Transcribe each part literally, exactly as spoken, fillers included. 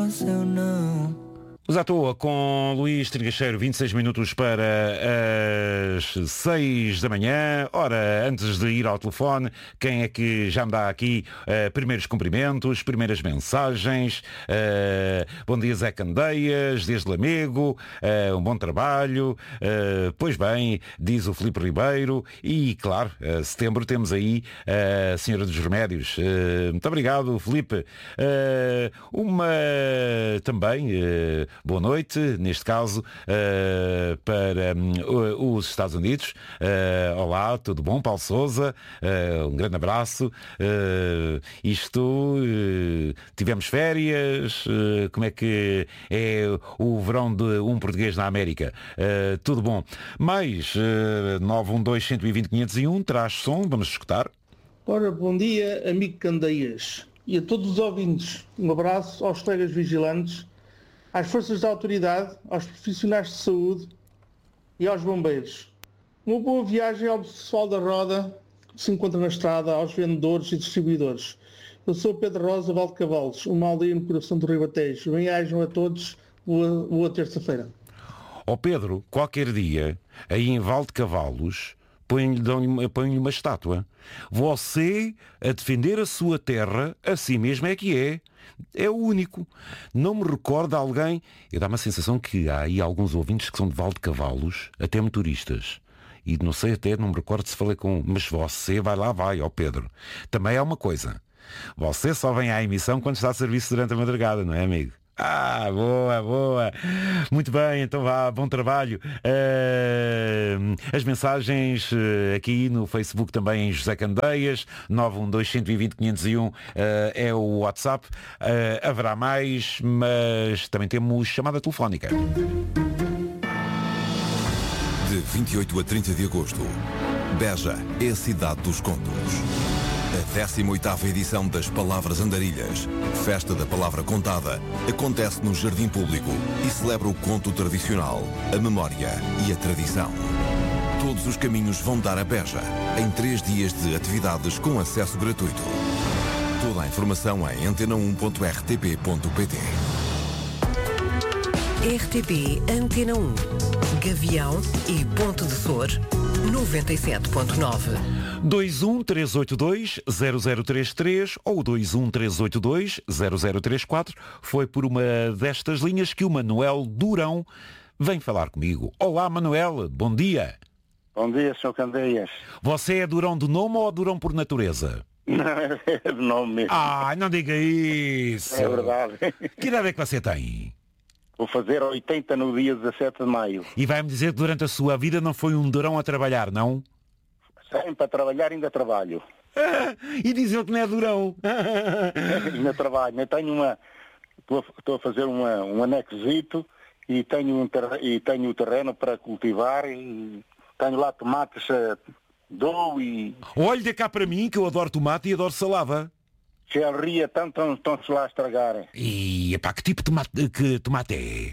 fosse eu não. Os à toa com Luís Trigacheiro, vinte e seis minutos para as seis da manhã. Ora, antes de ir ao telefone, quem é que já me dá aqui uh, primeiros cumprimentos, primeiras mensagens? Uh, bom dia, Zé Candeias, desde Lamego, uh, um bom trabalho. Uh, pois bem, diz o Filipe Ribeiro. E, claro, uh, setembro temos aí uh, a Senhora dos Remédios. Uh, muito obrigado, Filipe. Uh, uma também... Uh, Boa noite, neste caso, uh, para um, os Estados Unidos. Uh, olá, tudo bom? Paulo Sousa, uh, um grande abraço. Uh, isto, uh, tivemos férias, uh, como é que é o verão de um português na América? Uh, tudo bom. Mais uh, nove um dois, um dois zero, quinhentos e um, traz som, vamos escutar. Ora, bom dia, amigo Candeias, e a todos os ouvintes. Um abraço aos colegas vigilantes, às forças da autoridade, aos profissionais de saúde e aos bombeiros. Uma boa viagem ao pessoal da Roda que se encontra na estrada, aos vendedores e distribuidores. Eu sou Pedro Rosa, Valdecavalos, uma aldeia no coração do Ribatejo. Bem-ajam a todos, boa, boa terça-feira. Ó oh Pedro, qualquer dia, aí em Valdecavalos, põe-lhe põe uma estátua. Você a defender a sua terra, assim mesmo é que é. É o único. Não me recordo de alguém... Eu dá-me a sensação que há aí alguns ouvintes que são de Valdecavalos, até motoristas. E não sei até, não me recordo se falei com... Mas você vai lá, vai, ó Pedro. Também é uma coisa. Você só vem à emissão quando está a serviço durante a madrugada, não é, amigo? Ah, boa, boa. Muito bem, então vá, bom trabalho. Uh, as mensagens uh, aqui no Facebook também em José Candeias, nove um dois, um dois zero, quinhentos e um uh, é o WhatsApp. Uh, haverá mais, mas também temos chamada telefónica. De vinte e oito a trinta de agosto, Beja é a cidade dos contos. A décima oitava edição das Palavras Andarilhas, Festa da Palavra Contada, acontece no Jardim Público e celebra o conto tradicional, a memória e a tradição. Todos os caminhos vão dar a Beja, em três dias de atividades com acesso gratuito. Toda a informação em antena um ponto r t p ponto p t. R T P Antena um, Gavião e Ponte de Sor, noventa e sete ponto nove. dois um três oito dois zero zero três três ou dois um três oito dois zero zero três quatro. Foi por uma destas linhas que o Manuel Durão vem falar comigo. Olá, Manuel, bom dia. Bom dia, senhor Candeias. Você é Durão de nome ou Durão por natureza? Não, é de nome mesmo. Ah, não diga isso. É verdade. Que idade é que você tem? Vou fazer oitenta no dia dezassete de maio. E vai-me dizer que durante a sua vida não foi um Durão a trabalhar, não? Sempre a trabalhar, ainda trabalho. Ah, e diz ele que não é Durão. Ainda trabalho. Eu tenho uma... Estou a fazer uma, um anexito e tenho, um terreno, e tenho o terreno para cultivar e tenho lá tomates, dou e... Olhe de cá para mim que eu adoro tomate e adoro salada. Se ele ria tanto, estão-se lá a estragar. E epá, que tipo de tomate, que tomate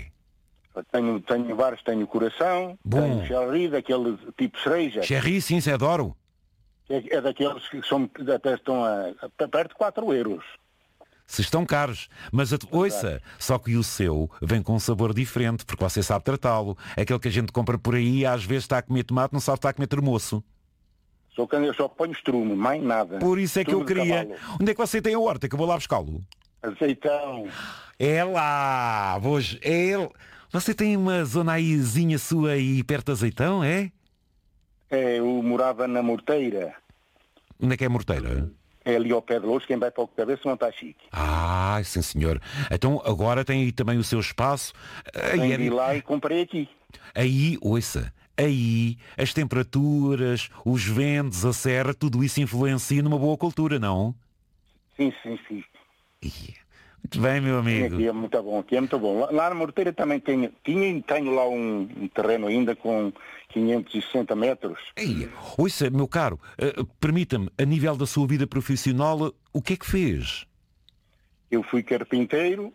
é? Tenho, tenho vários, tenho coração, bom. Tenho cherry, daquele tipo cereja. Cherry, sim, se adoro. É, é daqueles que são, até estão a, a perto de quatro euros. Se estão caros, mas a, ouça, só que o seu vem com um sabor diferente, porque você sabe tratá-lo. Aquele que a gente compra por aí, às vezes está a comer tomate, não sabe estar a comer termoço. Só que eu só ponho estrumo, mais nada. Por isso é que Tudo eu queria. Onde é que você tem a horta? Que eu vou lá buscá-lo. Azeitão. É lá, hoje é ele. Você tem uma zona aízinha sua aí perto de Azeitão, é? É, eu morava na Morteira. Onde é que é a Morteira? É ali ao pé de Lourdes, quem vai para o cabeça não está chique. Ah, sim senhor. Então agora tem aí também o seu espaço. Aí vi lá e comprei aqui. Aí, ouça, aí as temperaturas, os ventos, a serra, tudo isso influencia numa boa cultura, não? Sim, sim, sim. Muito bem, meu amigo. Aqui é muito bom, aqui é muito bom. Lá, lá na Morteira também tenho, tinha, tenho lá um, um terreno ainda com quinhentos e sessenta metros. Ei, ouça, meu caro, uh, permita-me, a nível da sua vida profissional, o que é que fez? Eu fui carpinteiro.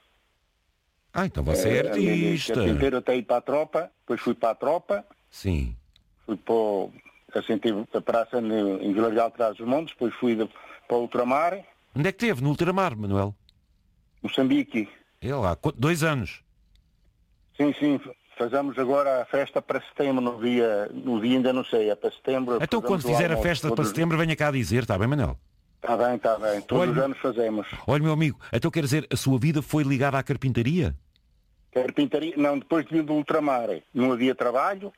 Ah, então você é, é artista. Carpinteiro até ir para a tropa, depois fui para a tropa. Sim. Fui para o, assim, tive a praça no, em Vila Real Trás dos Montes, depois fui de, para o ultramar. Onde é que teve? No ultramar, Manuel? Moçambique. É lá, qu- dois anos. Sim, sim, fazemos agora a festa para setembro, no dia, no dia ainda não sei, é para setembro. Então quando fazemos o fizer a almoço festa para todos- setembro, venha cá dizer, está bem, Manel? Está bem, está bem, todos Olha- os anos fazemos. Olha, meu amigo, então quer dizer, a sua vida foi ligada à carpintaria? Carpintaria, não, depois de vir do ultramar, não havia trabalho,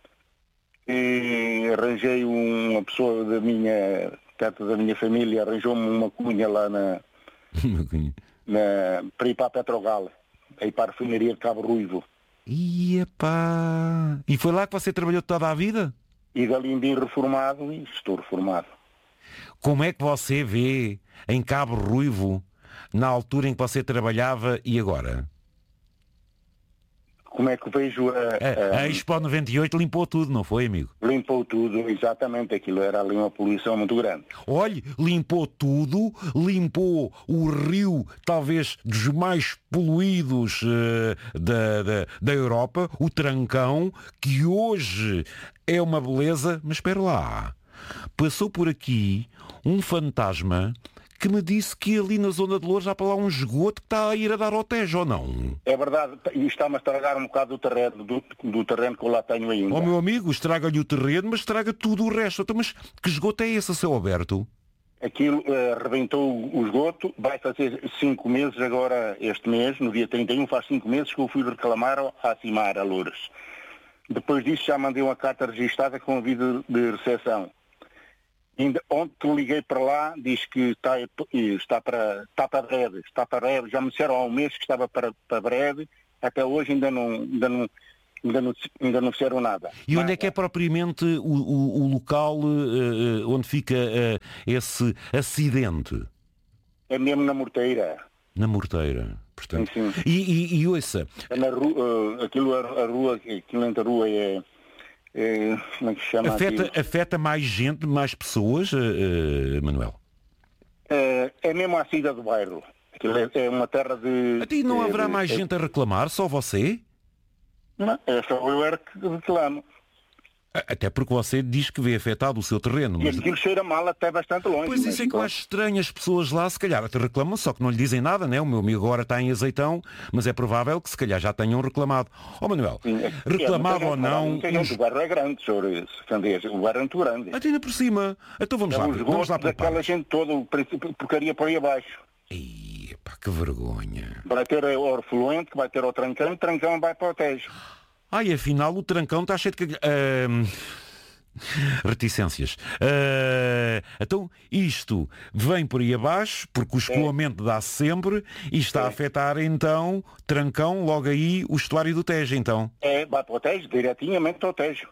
e arranjei uma pessoa da minha, perto da minha família, arranjou-me uma cunha lá na, na, para ir para a Petrogal, aí para a refinaria de Cabo Ruivo. Ia pá. E foi lá que você trabalhou toda a vida? E dali vim reformado e estou reformado. Como é que você vê em Cabo Ruivo, na altura em que você trabalhava e agora? Como é que vejo a, A, a- a Expo noventa e oito limpou tudo, não foi, amigo? limpou tudo, exatamente, aquilo era ali uma poluição muito grande. Olhe, limpou tudo, limpou o rio, talvez dos mais poluídos eh, da, da, da Europa, o Trancão, que hoje é uma beleza, mas espera lá, passou por aqui um fantasma que me disse que ali na zona de Loures há para lá um esgoto que está a ir a dar ao Tejo, ou não? É verdade, e está-me a estragar um bocado do terreno, do, do terreno que eu lá tenho ainda. Ó meu amigo, estraga-lhe o terreno, mas estraga tudo o resto. Então, mas que esgoto é esse, a céu aberto? Aquilo eh, arrebentou o esgoto, vai fazer cinco meses agora, este mês, no dia trinta e um, faz cinco meses que eu fui reclamar ao- à Cimar, a Loures. Depois disso já mandei uma carta registada com aviso de recepção. Ainda ontem liguei para lá, diz que está, está, para, está para breve, está para breve, já me disseram há um mês que estava para, para breve, até hoje ainda não, ainda não, ainda não, ainda não disseram nada. E onde é que é propriamente o, o- o local eh, eh, onde fica eh, esse acidente? É mesmo na Morteira. Na Morteira, portanto. Sim, sim. E, e, e ouça, É na rua, aquilo, a, a rua, aquilo entre a rua é, é, como é que se chama afeta, aquilo? afeta mais gente, mais pessoas, eh, eh, Manuel? É, é mesmo a saída do bairro. Aquilo é, é uma terra de... Até não é, haverá de- mais é- gente a reclamar, só você? Não, é só eu era que reclamo. A- Até porque você diz que vê afetado o seu terreno. E Mas... aquilo cheira mal até bastante longe. Pois mas isso é que eu pronto. acho estranho, as pessoas lá se calhar até reclamam, só que não lhe dizem nada, né? O meu amigo agora está em Azeitão, mas é provável que se calhar já tenham reclamado. Ó Manuel, Sim, é- reclamado é, ou muita gente, não, muita gente, os... O bairro é grande, senhor Fandês, o bairro é muito grande. até ainda por cima. Então vamos É lá, os vamos lá gostos para daquela gente toda, o princípio- porcaria por aí abaixo. Ih, pá, que vergonha. Vai ter o Orfluente, que vai ter o Trancão, o Trancão vai para o Tejo. Ai, afinal o trancão está cheio de... cag- Ahm, reticências. Ah, então, isto vem por aí abaixo, porque o escoamento dá sempre e está a afetar, então, trancão, logo aí, o estuário do Tejo, então. É, vai para o Tejo, diretinamente para o Tejo.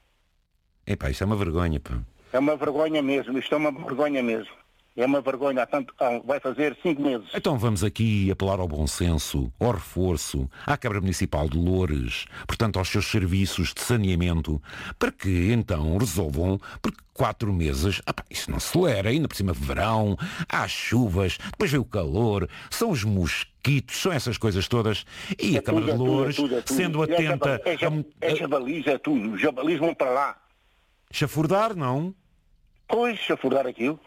Epá, isto é uma vergonha, pá. É uma vergonha mesmo, isto é uma vergonha mesmo. É uma vergonha, há tanto, há- vai fazer cinco meses. Então vamos aqui apelar ao bom senso, ao reforço, à Câmara Municipal de Loures, portanto aos seus serviços de saneamento, para que então resolvam, porque quatro meses, ah pá, isso não acelera, ainda por cima de verão, há chuvas, depois vem o calor, são os mosquitos, são essas coisas todas, e É a Câmara tudo, é de tudo, é Loures, tudo, é tudo. sendo E é atenta jabal- É, jab- a, é a jabalis, é tudo. Os jabalis vão para lá. chafurdar, não? Pois, se afundar aquilo.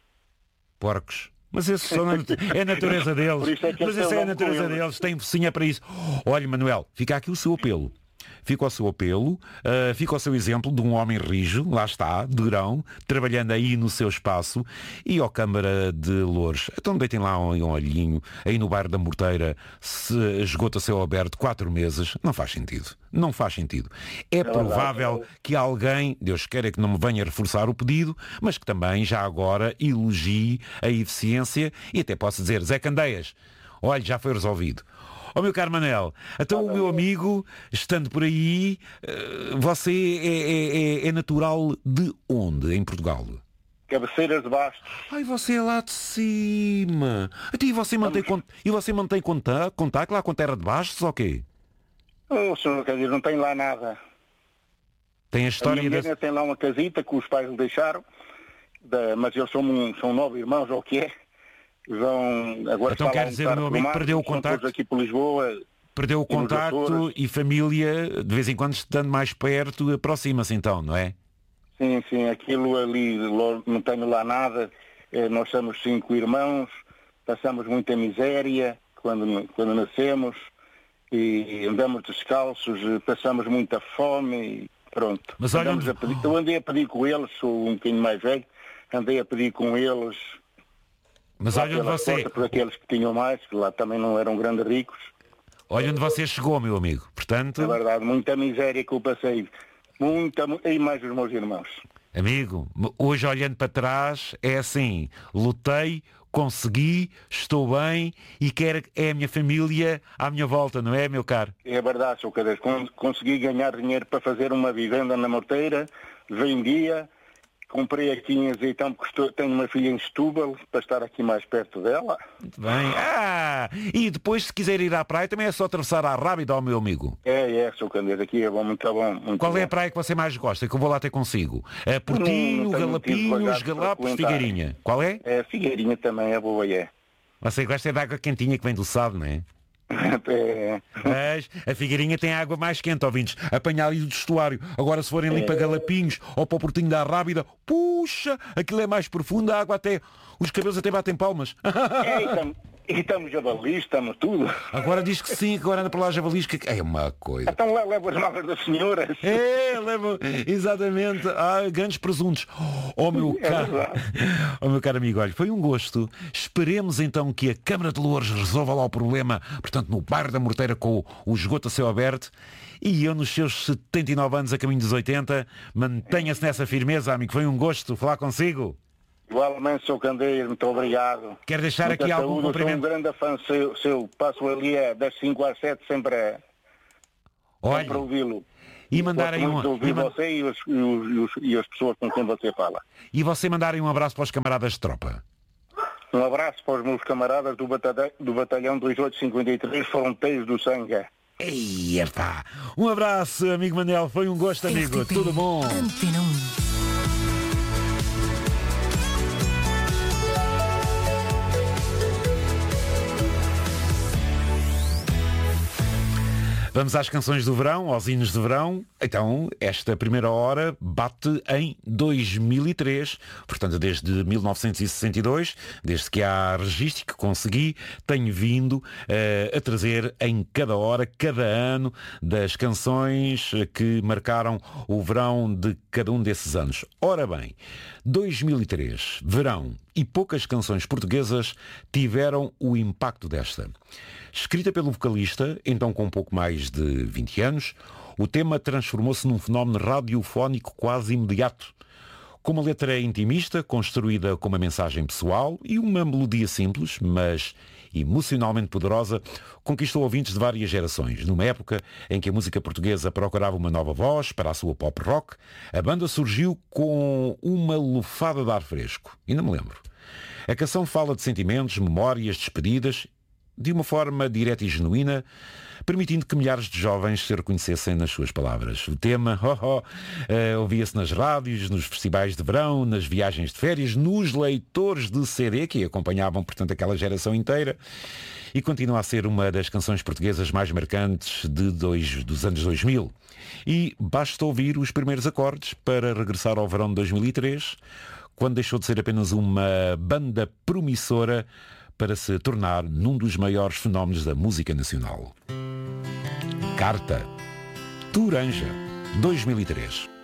Porcos. Mas isso só não- é a natureza deles. Por isso é que Mas eles isso é a estão natureza com eles. deles. Tem focinha para isso. Olha, Manuel, fica aqui o seu apelo. Fica o seu apelo, uh, fica o seu exemplo de um homem rijo, lá está, de grão, trabalhando aí no seu espaço, e ao Câmara de Loures. Então deitem lá um, um olhinho, aí no bairro da Morteira, se esgota céu aberto quatro meses, não faz sentido. Não faz sentido. É provável que alguém, Deus queira que não me venha reforçar o pedido, mas que também já agora elogie a eficiência e até posso dizer, Zé Candeias, olha, já foi resolvido. Ó meu caro Manel, então o meu amigo, estando por aí, eh, você é, é- é- é natural de onde, em Portugal? Cabeceiras de Bastos. Ai, você é lá de cima. Até e você mantém, con- e você mantém conta- contacto lá com a Terra de Bastos ou quê? O senhor, quer dizer, não tem lá nada. Tem a A história minha da... mulher tem lá uma casita que os pais lhe deixaram, da- mas eles são, um- são nove irmãos, ou o que é. Vão, agora Então está lá quer um dizer, carro meu amigo, do mar, perdeu o são todos contacto? aqui por Lisboa. Perdeu o e nos contacto Açores. e família, de vez em quando estando mais perto, aproxima-se então, não é? Sim, sim, aquilo ali, lo- não tenho lá nada. Eh, Nós somos cinco irmãos, passamos muita miséria, quando, quando nascemos, e andamos descalços, passamos muita fome e pronto. Mas olha, a pedir, eu andei a pedir com eles, sou um bocadinho mais velho, andei a pedir com eles. Mas olha onde você... Por aqueles que tinham mais, que lá também não eram grandes ricos. Olha onde você chegou, meu amigo. Portanto... É verdade, muita miséria que eu passei. Muita, e mais os meus irmãos. Amigo, hoje olhando para trás, é assim, lutei, consegui, estou bem e quero é a minha família à minha volta, não é, meu caro? É verdade, sou Cadeiro. Consegui ganhar dinheiro para fazer uma vivenda na Morteira, vendia, comprei aqui em Azeitão, porque estou, tenho uma filha em Setúbal, para estar aqui mais perto dela. Muito bem. Ah, e depois, se quiser ir à praia, também é só atravessar a Rábida, ó, meu amigo. É, é, sou Candeiro, aqui é bom, muito bom. Muito Qual bom. é a praia que você mais gosta, que eu vou lá ter consigo? É Portinho, Não, não Galapinhos, Galapos, Figueirinha. Qual é? É, Figueirinha também é boa, é. Você gosta de água quentinha que vem do Sado, não é? É. Mas a Figueirinha tem água mais quente, ouvintes. Apanhar ali do estuário. Agora se forem ali para Galapinhos ou para o Portinho da Rábida, puxa, aquilo é mais profundo, a água até... Os cabelos até batem palmas. É, e estamos, e estamos javalis, estamos tudo. Agora diz que sim, agora anda para lá javalis, que é uma coisa. Então leva as malas das senhoras. É, leva, exatamente. Ah, grandes presuntos. Oh, meu caro, oh, meu caro amigo, olha, foi um gosto. Esperemos então que a Câmara de Loures resolva lá o problema, portanto, no bairro da Morteira com o esgoto a céu aberto. E eu, nos seus setenta e nove anos, a caminho dos oitenta, mantenha-se nessa firmeza, amigo. Foi um gosto falar consigo. Igualmente, sou Candeiro, muito obrigado. Quero deixar Muita aqui saúde, algum cumprimento. Sou um grande fã seu, seu. Passo ali é, das cinco às sete, sempre é. Olha, sempre ouvi-lo. E mandarem um... ouvir E, man... você e, os, e, os, e as pessoas com quem você fala. E você mandarem um abraço para os camaradas de tropa. Um abraço para os meus camaradas do batalhão, do batalhão dois oito cinco três, Fronteiros do Sangue. Ei, epá. Um abraço, amigo Manel. Foi um gosto, amigo. Tudo bom? Antena um. Vamos às canções do verão, aos hinos de verão. Então, esta primeira hora bate em dois mil e três, portanto, desde mil novecentos e sessenta e dois, desde que há registro que consegui, tenho vindo uh, a trazer em cada hora, cada ano, das canções que marcaram o verão de cada um desses anos. Ora bem, dois mil e três, verão, e poucas canções portuguesas tiveram o impacto desta. Escrita pelo vocalista, então com um pouco mais de vinte anos, o tema transformou-se num fenómeno radiofónico quase imediato. Com uma letra intimista, construída com uma mensagem pessoal e uma melodia simples, mas emocionalmente poderosa, conquistou ouvintes de várias gerações. Numa época em que a música portuguesa procurava uma nova voz para a sua pop rock, a banda surgiu com uma lufada de ar fresco. Ainda me lembro. A canção fala de sentimentos, memórias, despedidas, de uma forma direta e genuína, permitindo que milhares de jovens se reconhecessem nas suas palavras. O tema oh, oh, uh, ouvia-se nas rádios, nos festivais de verão, nas viagens de férias, nos leitores de C D, que acompanhavam, portanto, aquela geração inteira, e continua a ser uma das canções portuguesas mais marcantes de dois, dos anos dois mil. E basta ouvir os primeiros acordes para regressar ao verão de dois mil e três, quando deixou de ser apenas uma banda promissora para se tornar num dos maiores fenómenos da música nacional. Carta, Turanja, dois mil e três.